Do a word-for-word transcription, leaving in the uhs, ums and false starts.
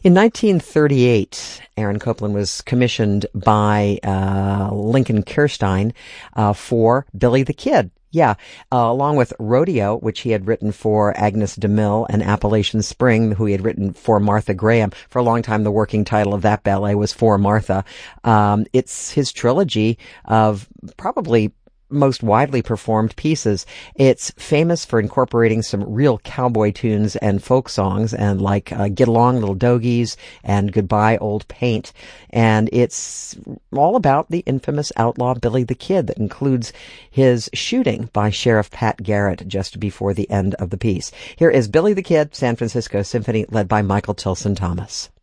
In nineteen thirty-eight, Aaron Copland was commissioned by uh, Lincoln Kirstein uh, for Billy the Kid. Yeah, uh, along with Rodeo, which he had written for Agnes DeMille, and Appalachian Spring, who he had written for Martha Graham. For a long time, the working title of that ballet was For Martha. Um, it's his trilogy of probably most widely performed pieces. It's famous for incorporating some real cowboy tunes and folk songs, and like uh, Get Along Little Dogies and Goodbye Old Paint. And it's all about the infamous outlaw Billy the Kid, that includes his shooting by Sheriff Pat Garrett just before the end of the piece. Here is Billy the Kid, San Francisco Symphony, led by Michael Tilson Thomas.